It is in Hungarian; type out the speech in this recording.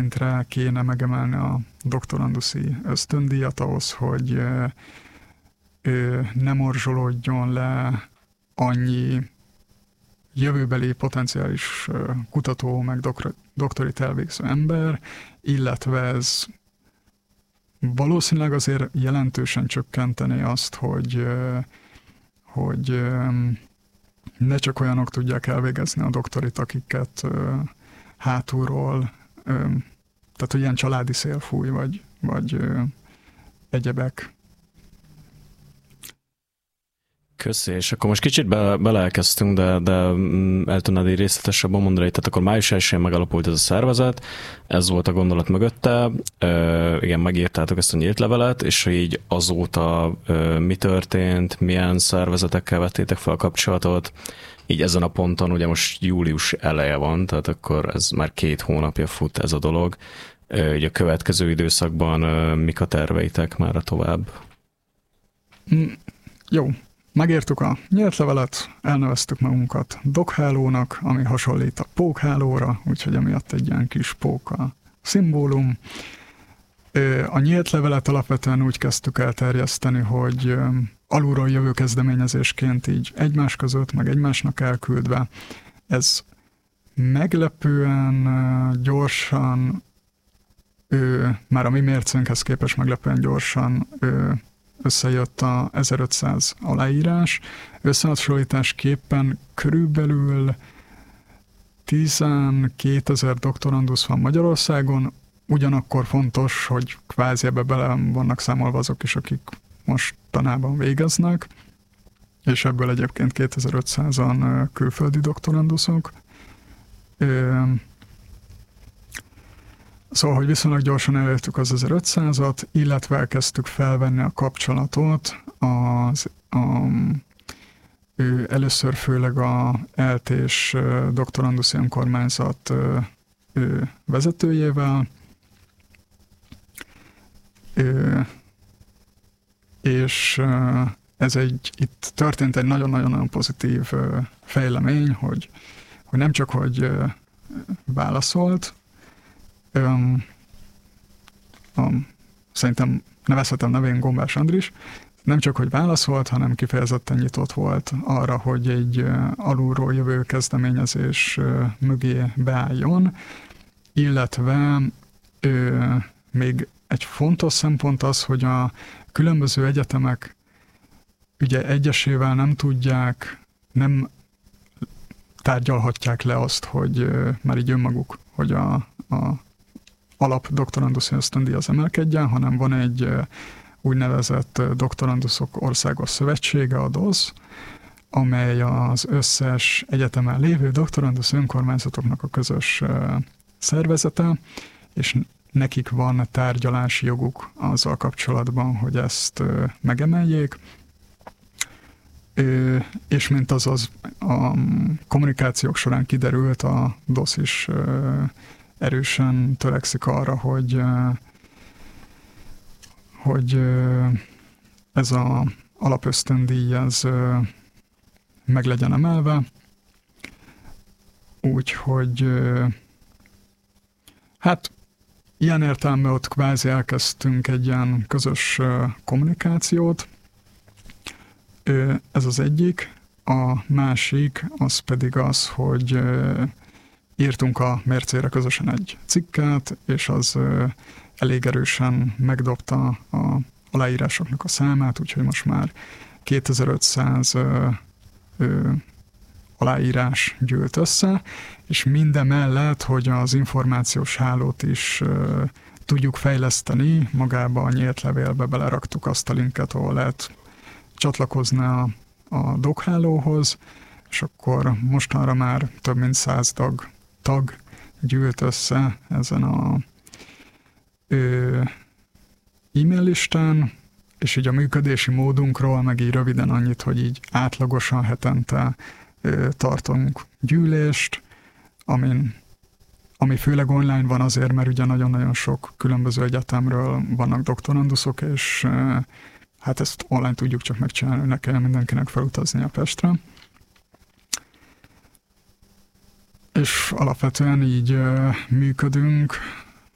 szintre kéne megemelni a doktoranduszi ösztöndíjat ahhoz, hogy ne morzsolódjon le annyi jövőbeli potenciális kutató, meg doktorit elvégző ember, illetve ez valószínűleg azért jelentősen csökkenteni azt, hogy ne csak olyanok tudják elvégezni a doktorit, akiket hátulról, tehát hogy ilyen családi szél fúj, vagy egyebek. Köszi, és akkor most kicsit beleelkezdtünk, de el tudnád így részletesebben mondani, tehát akkor május 1-én megalapult ez a szervezet, ez volt a gondolat mögötte, igen, megírtátok ezt a nyílt levelet, és így azóta mi történt, milyen szervezetekkel vettétek fel a kapcsolatot, így ezen a ponton, ugye most július eleje van, tehát akkor ez már 2 hónapja fut ez a dolog, így a következő időszakban mik a terveitek már tovább? Jó. Megírtuk a nyílt levelet, elneveztük magunkat dokhálónak, ami hasonlít a pókhálóra, úgyhogy emiatt egy ilyen kis pók a szimbólum. A nyílt levelet alapvetően úgy kezdtük el terjeszteni, hogy alulról jövő kezdeményezésként így egymás között, meg egymásnak elküldve. Ez meglepően gyorsan, már a mi mércénkhez képest meglepően gyorsan összejött a 1500 aláírás. Összehasonlításképpen körülbelül 12 000 doktorandusz van Magyarországon, ugyanakkor fontos, hogy kvázi ebbe bele vannak számolva azok is, akik mostanában végeznek, és ebből egyébként 2500-an külföldi doktoranduszok. Szóval, hogy viszonylag gyorsan elértük az 1500-at, illetve elkezdtük felvenni a kapcsolatot először főleg a ELTÉS doktoranduszi önkormányzat vezetőjével, és itt történt egy nagyon-nagyon pozitív fejlemény, hogy nem csak, hogy válaszolt, szerintem nevezhetem nevén Gombás Andris, nem csak, hogy válaszolt, hanem kifejezetten nyitott volt arra, hogy egy alulról jövő kezdeményezés mögé beálljon, illetve még egy fontos szempont az, hogy a különböző egyetemek ugye egyesével nem tárgyalhatják le azt, hogy már így önmaguk, hogy a alap doktoranduszi ösztöndíj az emelkedjen, hanem van egy úgynevezett doktoranduszok országos szövetsége, a DOSZ, amely az összes egyetemen lévő doktorandusz önkormányzatoknak a közös szervezete, és nekik van tárgyalási joguk azzal kapcsolatban, hogy ezt megemeljék, és mint azaz a kommunikációk során kiderült, a DOSZ is erősen törekszik arra, hogy ez az alapösztöndíj meg legyen emelve. Úgyhogy hát ilyen értelemben ott kvázi elkezdtünk egy ilyen közös kommunikációt. Ez az egyik. A másik az pedig az, hogy írtunk a Mércére közösen egy cikket, és az elég erősen megdobta a aláírásoknak a számát, úgyhogy most már 2500 aláírás gyűlt össze, és mindemellett, hogy az információs hálót is tudjuk fejleszteni, magába a nyílt levélbe beleraktuk azt a linket, ahol lehet csatlakozni a dokhálóhoz, és akkor mostanra már több mint 100 tag gyűlt össze ezen a e-mail listán, és így a működési módunkról meg így röviden annyit, hogy így átlagosan hetente tartunk gyűlést, ami főleg online van azért, mert ugye nagyon-nagyon sok különböző egyetemről vannak doktoranduszok, és hát ezt online tudjuk csak megcsinálni, ne kell mindenkinek felutazni a Pestre. És alapvetően így működünk,